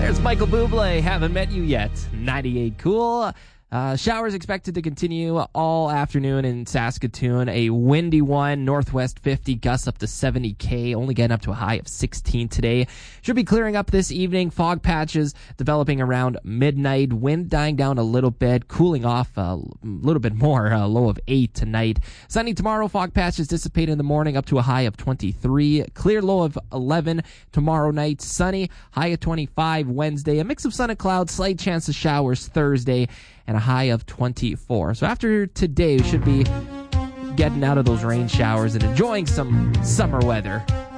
There's Michael Bublé, Haven't Met You Yet. 98 cool. Showers expected to continue all afternoon in Saskatoon. A windy one, northwest 50, gusts up to 70 only getting up to a high of 16 today. Should be clearing up this evening. Fog patches developing around midnight. Wind dying down a little bit, cooling off a little bit more, a low of 8 tonight. Sunny tomorrow, fog patches dissipate in the morning up to a high of 23. Clear low of 11 tomorrow night. Sunny, high of 25 Wednesday. A mix of sun and clouds, slight chance of showers Thursday, and a high of 24. So after today, we should be getting out of those rain showers and enjoying some summer weather.